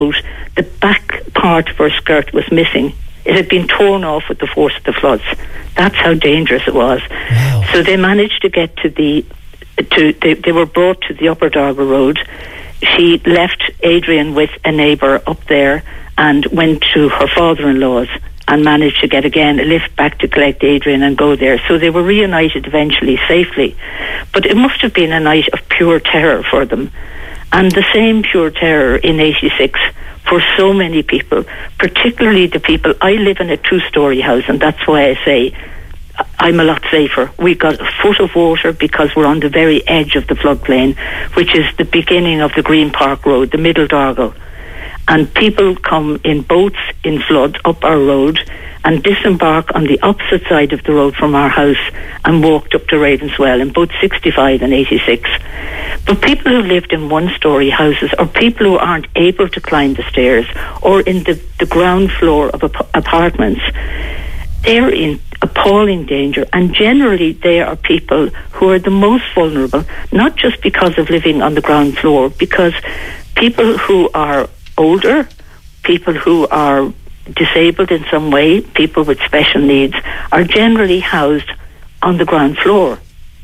the back part of her skirt was missing. It had been torn off with the force of the floods. That's how dangerous it was. Wow. So they managed to get they were brought to the Upper Dargle Road. She left Adrian with a neighbour up there and went to her father-in-law's and managed to get again a lift back to collect Adrian and go there. So they were reunited eventually safely. But it must have been a night of pure terror for them. And the same pure terror in 86 for so many people, particularly the people. I live in a 2-storey house, and that's why I say I'm a lot safer. We got a foot of water because we're on the very edge of the floodplain, which is the beginning of the Green Park Road, the Middle Dargle. And people come in boats in flood up our road and disembark on the opposite side of the road from our house and walked up to Ravenswell in both 65 and 86. But people who lived in 1-storey houses, or people who aren't able to climb the stairs, or in the ground floor of apartments, they're in appalling danger. And generally they are people who are the most vulnerable, not just because of living on the ground floor, because people who are older, people who are disabled in some way, people with special needs, are generally housed on the ground floor.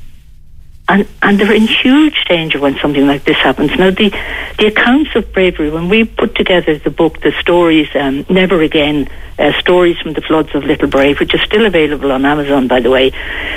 And they're in huge danger when something like this happens. Now, the accounts of bravery, when we put together the book, the stories, Never Again, Stories from the Floods of Little Brave, which is still available on Amazon, by the way,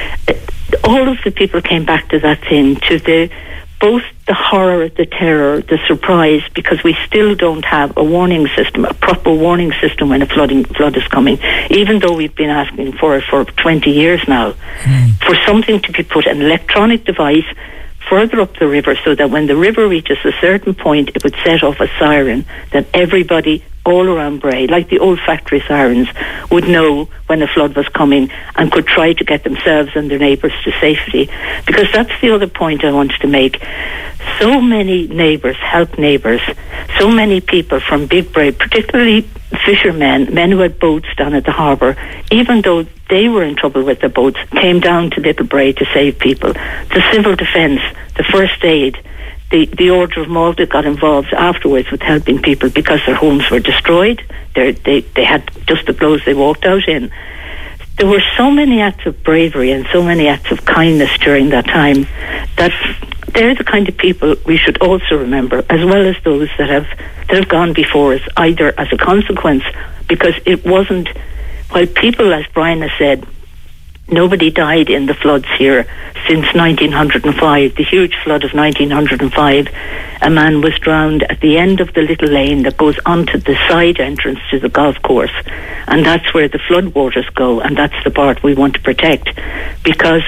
all of the people came back to that thing, to both the horror, the terror, the surprise, because we still don't have a warning system, a proper warning system when a flood is coming, even though we've been asking for it for 20 years now, for something to be put, an electronic device further up the river, so that when the river reaches a certain point, it would set off a siren that everybody all around Bray, like the old factory sirens, would know when a flood was coming and could try to get themselves and their neighbours to safety. Because that's the other point I wanted to make. So many neighbours help neighbours. So many people from Big Bray, particularly fishermen, men who had boats down at the harbour, even though they were in trouble with their boats, came down to Little Bray to save people. The civil defence, the first aid, the Order of Malta got involved afterwards with helping people because their homes were destroyed. They had just the clothes they walked out in. There were so many acts of bravery and so many acts of kindness during that time that they're the kind of people we should also remember, as well as those that have gone before us, either as a consequence, because it wasn't, while people, as Brian has said, nobody died in the floods here since 1905, the huge flood of 1905. A man was drowned at the end of the little lane that goes onto the side entrance to the golf course. And that's where the flood waters go, and that's the part we want to protect. Because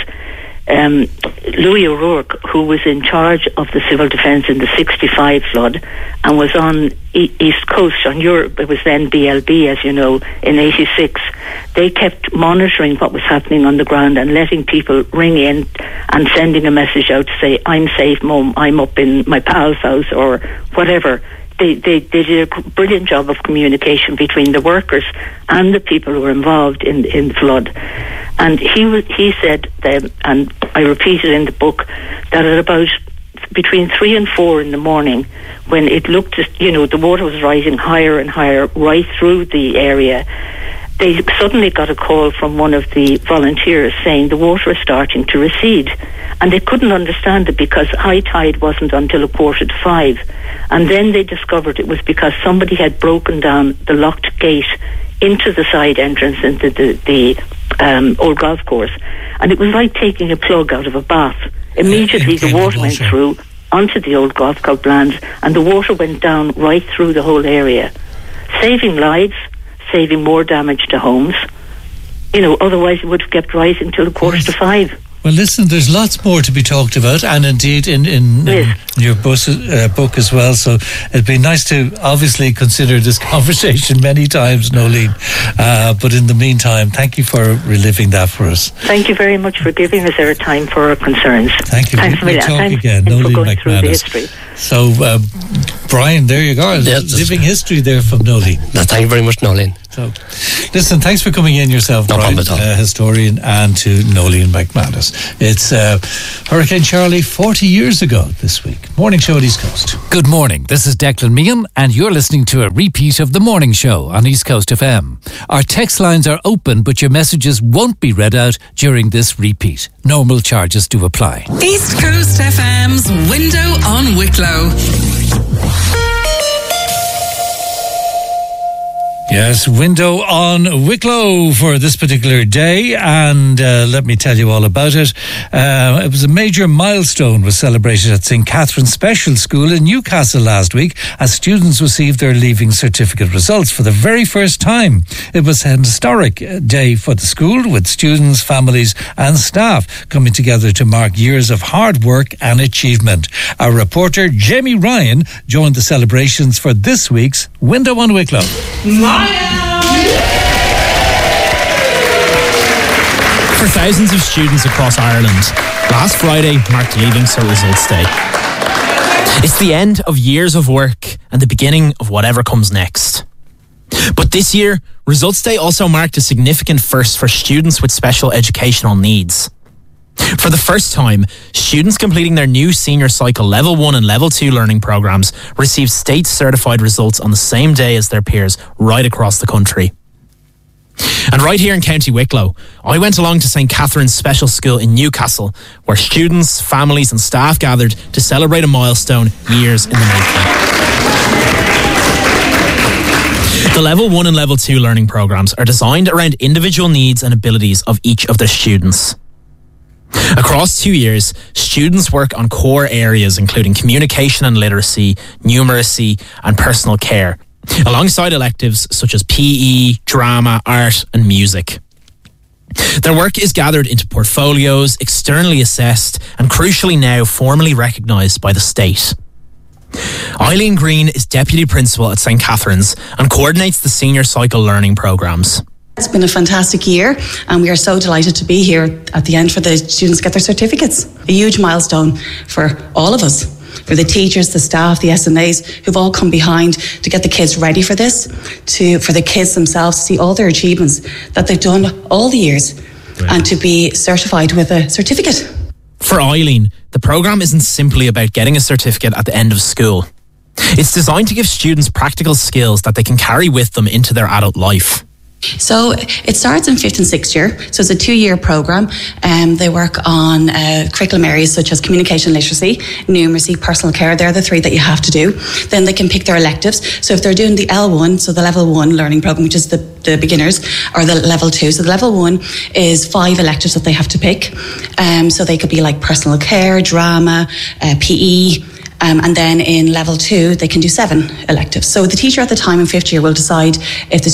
Louis O'Rourke, who was in charge of the civil defence in the 65 flood and was on East Coast on Europe, it was then BLB, as you know, in 86, they kept monitoring what was happening on the ground and letting people ring in and sending a message out to say, I'm safe, Mum, I'm up in my pal's house, or whatever. They did a brilliant job of communication between the workers and the people who were involved in the flood. And he said, and I repeat it in the book, that at about between 3 and 4 in the morning, when it looked as, the water was rising higher and higher right through the area, they suddenly got a call from one of the volunteers saying the water is starting to recede. And they couldn't understand it because high tide wasn't until 4:45. And then they discovered it was because somebody had broken down the locked gate into the side entrance into the old golf course. And it was like taking a plug out of a bath. Immediately the water went through onto the old golf club lands, and the water went down right through the whole area, saving lives, saving more damage to homes. Otherwise it would have kept rising till 4:45. Well, listen, there's lots more to be talked about, and indeed in your book as well. So it'd be nice to obviously consider this conversation many times, Nolene. But in the meantime, thank you for reliving that for us. Thank you very much for giving us our time for our concerns. Thank you. Thanks we'll talk again. Nolene McManus. So, Brian, there you go. Living history there from Nolene. Thank you very much, Nolene. So Listen, thanks for coming in yourself, Brian, historian, and to Nolene McManus. It's Hurricane Charlie 40 years ago this week. Morning show at East Coast. Good morning. This is Declan Meehan, and you're listening to a repeat of the morning show on East Coast FM. Our text lines are open, but your messages won't be read out during this repeat. Normal charges do apply. East Coast FM's Window on Wicklow. Yes, window on Wicklow for this particular day, and let me tell you all about it. It was a major milestone was celebrated at St. Catherine's Special School in Newcastle last week as students received their Leaving Certificate results for the very first time. It was an historic day for the school, with students, families and staff coming together to mark years of hard work and achievement. Our reporter Jamie Ryan joined the celebrations for this week's Window on Wicklow. For thousands of students across Ireland, last Friday marked Leaving Cert Results Day. It's the end of years of work and the beginning of whatever comes next. But this year, Results Day also marked a significant first for students with special educational needs. For the first time, students completing their new senior cycle Level 1 and Level 2 learning programmes received state-certified results on the same day as their peers right across the country. And right here in County Wicklow, I went along to St. Catherine's Special School in Newcastle, where students, families and staff gathered to celebrate a milestone years in the making. The Level 1 and Level 2 learning programmes are designed around individual needs and abilities of each of their students. Across 2 years, students work on core areas including communication and literacy, numeracy and personal care, alongside electives such as PE, drama, art and music. Their work is gathered into portfolios, externally assessed and crucially now formally recognised by the state. Eileen Green is Deputy Principal at St. Catherine's and coordinates the senior cycle learning programmes. It's been a fantastic year and we are so delighted to be here at the end for the students to get their certificates. A huge milestone for all of us, for the teachers, the staff, the SNAs who've all come behind to get the kids ready for this, for the kids themselves to see all their achievements that they've done all the years and to be certified with a certificate. For Eileen, the programme isn't simply about getting a certificate at the end of school. It's designed to give students practical skills that they can carry with them into their adult life. So it starts in 5th and 6th year. So it's a 2-year programme. They work on curriculum areas such as communication, literacy, numeracy, personal care. They're the 3 that you have to do. Then they can pick their electives. So if they're doing the L1, so the Level 1 learning programme, which is the beginners, or the Level 2. So the Level 1 is 5 electives that they have to pick. So they could be like personal care, drama, PE. And then in Level 2, they can do 7 electives. So the teacher at the time in 5th year will decide if the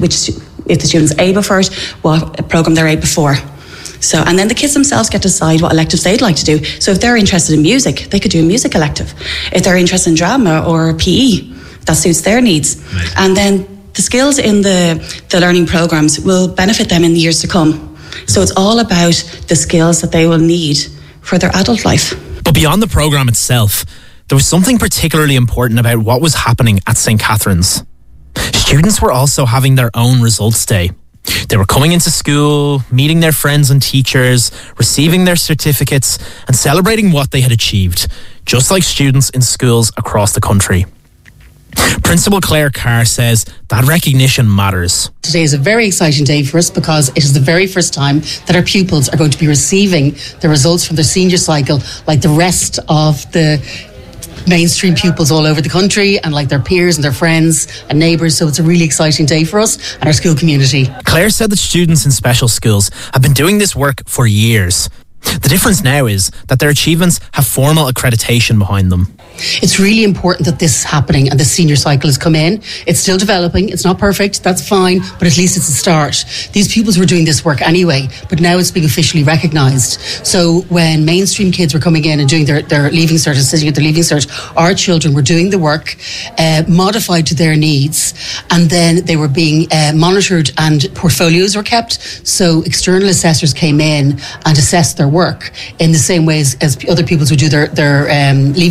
student's able for it, what programme they're able for. So, and then the kids themselves get to decide what electives they'd like to do. So if they're interested in music, they could do a music elective. If they're interested in drama or PE, that suits their needs. Nice. And then the skills in the learning programmes will benefit them in the years to come. So it's all about the skills that they will need for their adult life. But beyond the programme itself, there was something particularly important about what was happening at St. Catherine's. Students were also having their own results day. They were coming into school, meeting their friends and teachers, receiving their certificates and celebrating what they had achieved, just like students in schools across the country. Principal Claire Carr says that recognition matters. Today is a very exciting day for us because it is the very first time that our pupils are going to be receiving the results from their senior cycle like the rest of the mainstream pupils all over the country and like their peers and their friends and neighbours. So it's a really exciting day for us and our school community. Claire said that students in special schools have been doing this work for years. The difference now is that their achievements have formal accreditation behind them. It's really important that this is happening and the senior cycle has come in. It's still developing. It's not perfect. That's fine. But at least it's a start. These pupils were doing this work anyway, but now it's being officially recognised. So when mainstream kids were coming in and doing their Leaving Cert and sitting at their Leaving Cert, our children were doing the work, modified to their needs, and then they were being monitored and portfolios were kept. So external assessors came in and assessed their work in the same ways as other pupils would do their Leaving Cert.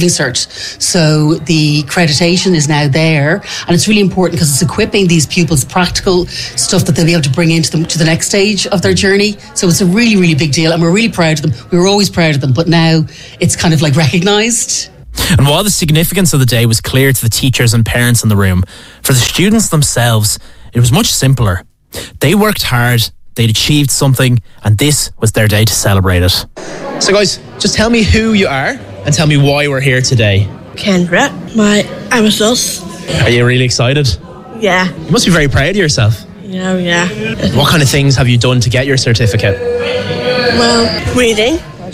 So the accreditation is now there, and it's really important because it's equipping these pupils practical stuff that they'll be able to bring into them to the next stage of their journey. So it's a really, really big deal, and we're really proud of them. We were always proud of them, but now it's kind of like recognised. And while the significance of the day was clear to the teachers and parents in the room, for the students themselves, it was much simpler. They worked hard, they'd achieved something, and this was their day to celebrate it. So guys, just tell me who you are and tell me why we're here today. Kendra, I'm a sus. Are you really excited? Yeah. You must be very proud of yourself. Yeah. What kind of things have you done to get your certificate? Well, reading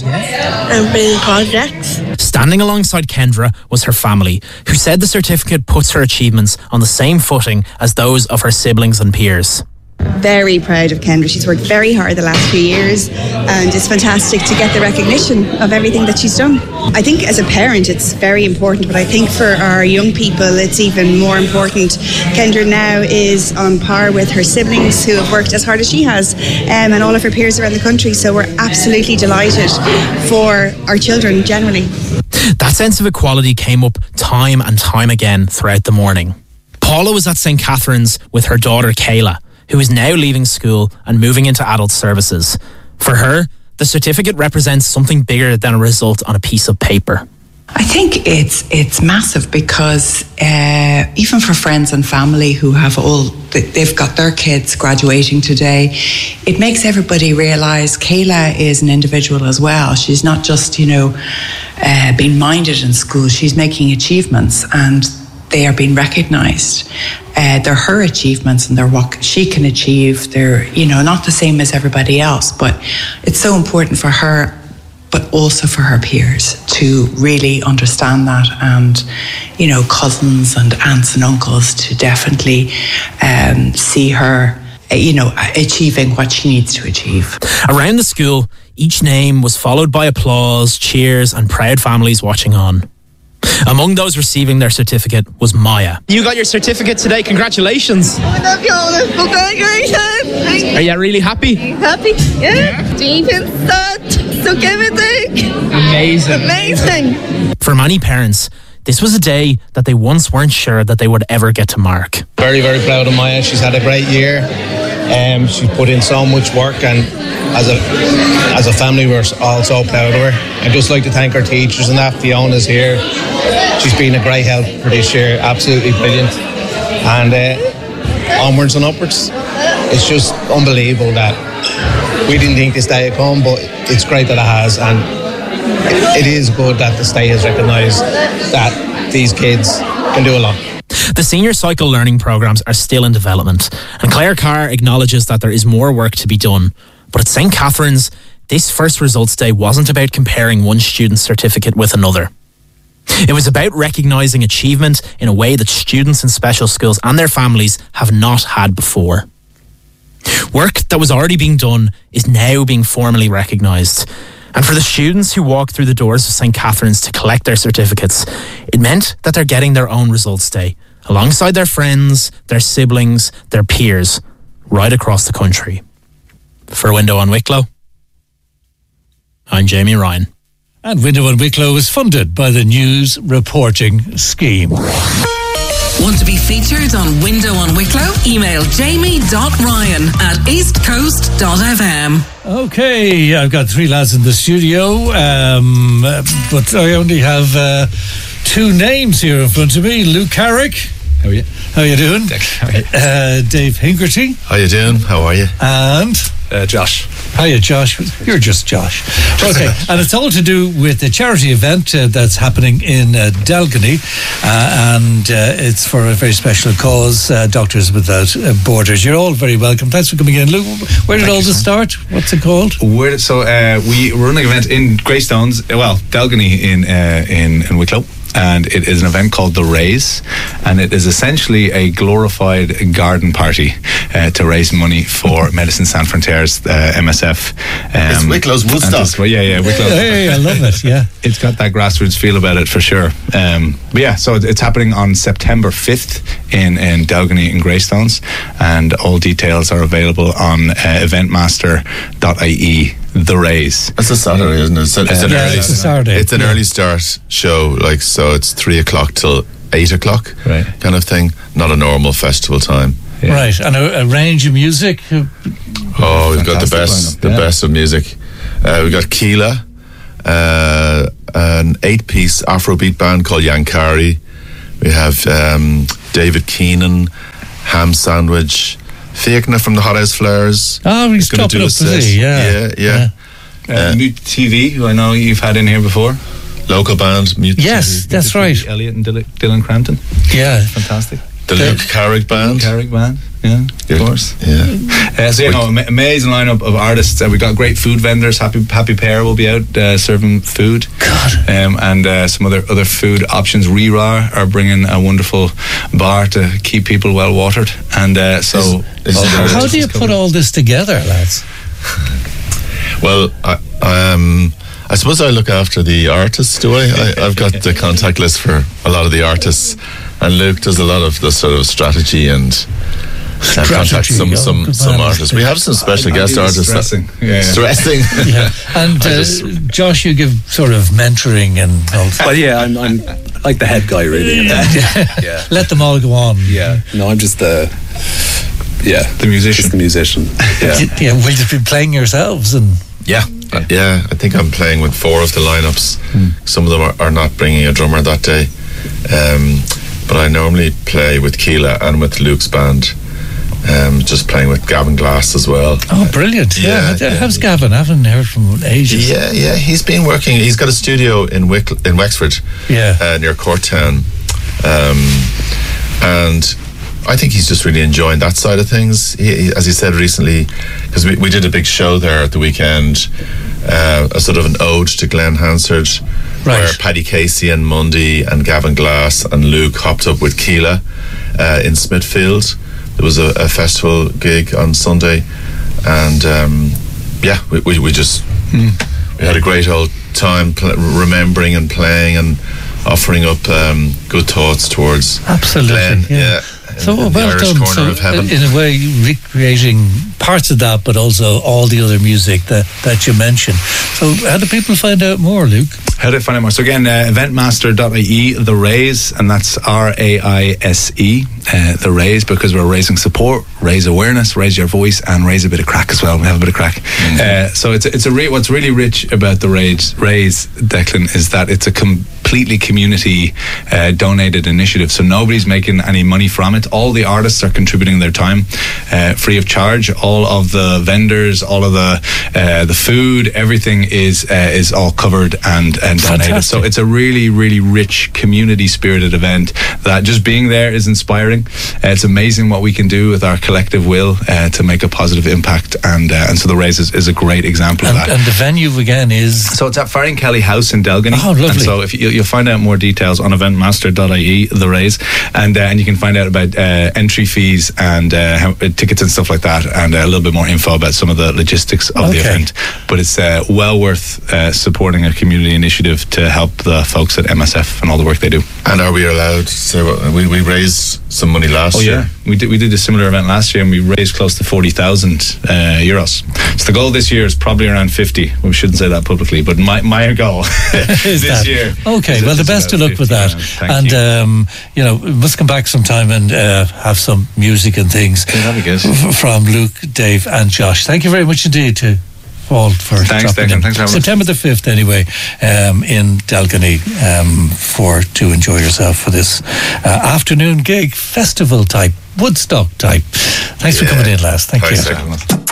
and doing projects. Standing alongside Kendra was her family, who said the certificate puts her achievements on the same footing as those of her siblings and peers. Very proud of Kendra. She's worked very hard the last few years, and it's fantastic to get the recognition of everything that she's done. I think as a parent it's very important, but I think for our young people it's even more important. Kendra now is on par with her siblings who have worked as hard as she has, and all of her peers around the country, so we're absolutely delighted for our children generally. That sense of equality came up time and time again throughout the morning. Paula was at St. Catherine's with her daughter Kayla, who is now leaving school and moving into adult services. For her, the certificate represents something bigger than a result on a piece of paper. I think it's massive because even for friends and family who have they've got their kids graduating today, it makes everybody realise Kayla is an individual as well. She's not just, being minded in school. She's making achievements and they are being recognised. They're her achievements and they're what she can achieve. They're, not the same as everybody else, but it's so important for her, but also for her peers to really understand that, and, cousins and aunts and uncles to definitely see her, achieving what she needs to achieve. Around the school, each name was followed by applause, cheers, and proud families watching on. Among those receiving their certificate was Maya. You got your certificate today, congratulations. I love you all, congratulations. Are you really happy? Happy, yeah. Deep inside, so everything. Amazing. For many parents, this was a day that they once weren't sure that they would ever get to mark. Very, very proud of Maya. She's had a great year. She's put in so much work, and as a family we're all so proud of her. I'd just like to thank our teachers and that. Fiona's here. She's been a great help for this year, absolutely brilliant. And onwards and upwards. It's just unbelievable that we didn't think this day would come, but it's great that it has, and it is good that the state has recognised that these kids can do a lot. The senior cycle learning programmes are still in development, and Claire Carr acknowledges that there is more work to be done. But at St. Catherine's, this first results day wasn't about comparing one student's certificate with another. It was about recognising achievement in a way that students in special schools and their families have not had before. Work that was already being done is now being formally recognised. And for the students who walked through the doors of St. Catherine's to collect their certificates, it meant that they're getting their own results day, alongside their friends, their siblings, their peers, right across the country. For Window on Wicklow, I'm Jamie Ryan. And Window on Wicklow is funded by the News Reporting Scheme. Want to be featured on Window on Wicklow? Email jamie.ryan@eastcoast.fm. Okay, I've got three lads in the studio, but I only have two names here in front of me. Luke Carrick. How are you? How are you doing? How are you? Dave Hinkerty. How you doing? How are you? And Josh. Hiya, Josh. You're just Josh. Okay, and it's all to do with a charity event that's happening in Dalgany, and it's for a very special cause, Doctors Without Borders. You're all very welcome. Thanks for coming in. Luke, where did all this start? What's it called? We're running an event in Greystones, Dalgany in Wicklow. And it is an event called The Raise, and it is essentially a glorified garden party to raise money for Medicine Sans Frontières, MSF. It's Wicklow's Woodstock. Yeah, Wicklow. Hey, I love it, yeah. It's got that grassroots feel about it for sure. But yeah, so it's happening on September 5th in Dalgany in Greystones, and all details are available on eventmaster.ie. The Rays. It's a Saturday, isn't it? It's an early, it's a Saturday. It's an early start show, like, so it's 3 o'clock till 8 o'clock, right, kind of thing. Not a normal festival time. Yeah. Right, and a range of music. Oh, we've got the best of music. We've got Keela, an 8-piece Afrobeat band called Yankari. We have David Keenan, Ham Sandwich, Fiachna from the Hot House Flowers. Oh, he's going to do a set. Yeah. Mute TV, who I know you've had in here before. Local band, Mute TV. Yes, that's right. Elliot and Dylan Crampton. Yeah. Fantastic. The Luke Carrick Band. Yeah, of course. Yeah. So amazing lineup of artists. We got great food vendors. Happy Pear will be out serving food. God. And some other food options. Rira are bringing a wonderful bar to keep people well watered. And so, how do you put all this together, lads? Well, I suppose I look after the artists, do I? I've got the contact list for a lot of the artists, and Luke does a lot of the sort of strategy and contact some artists. We have some special guest artists. Stressing. Yeah. And Josh, you give sort of mentoring and all. Well, yeah, I'm like the head guy, really. Yeah. Let them all go on. Yeah. No, I'm just the musician. Just the musician. Yeah. Will you be playing yourselves and? Yeah, I think I'm playing with 4 of the lineups. Some of them are not bringing a drummer that day, but I normally play with Keela and with Luke's band, just playing with Gavin Glass as well. Oh, brilliant. How's Gavin? I haven't heard from him in ages. Yeah, he's been working. He's got a studio in Wexford, near Courtown, and I think he's just really enjoying that side of things. He, as he said recently, because we did a big show there at the weekend, a sort of an ode to Glenn Hansard, where Paddy Casey and Mundy and Gavin Glass and Luke hopped up with Keela in Smithfield. There was a festival gig on Sunday, and we just we had a great old time remembering and playing and offering up good thoughts towards Glenn. Yeah. So well done. So in a way, recreating parts of that, but also all the other music that you mentioned. So how do people find out more, Luke? How do they find out more? So again, eventmaster.ie, The Raise, and that's RAISE, The Raise, because we're raising support, raise awareness, raise your voice, and raise a bit of crack as well. We have a bit of crack. So what's really rich about the Raise, Declan, is that it's a completely community donated initiative. So nobody's making any money from it. All the artists are contributing their time free of charge. All of the vendors, all of the food, everything is all covered and donated. Fantastic. So it's a really, really rich community spirited event that just being there is inspiring. It's amazing what we can do with our collective will to make a positive impact, and so the Raise is a great example of that. And the venue again is? So it's at Farring Kelly House in Delgany. Oh, lovely. And so if you'll find out more details on eventmaster.ie, The Raise, and you can find out about entry fees and tickets and stuff like that, and a little bit more info about some of the logistics of the event. But it's well worth supporting a community initiative to help the folks at MSF and all the work they do. And are we allowed to say we raised some money last year? We did a similar event last year, and we raised close to 40,000 euros. So the goal this year is probably around 50. We shouldn't say that publicly, but my goal this year. Okay, well, the best of luck with that. Thank you. We must come back sometime and have some music and things from Luke, Dave, and Josh. Thank you very much indeed to all for Thanks, Declan. Thanks very much. September the 5th, anyway, in Dalgony, to enjoy yourself for this afternoon gig, festival type, Woodstock type. Thanks for coming in, lads. Thanks, you.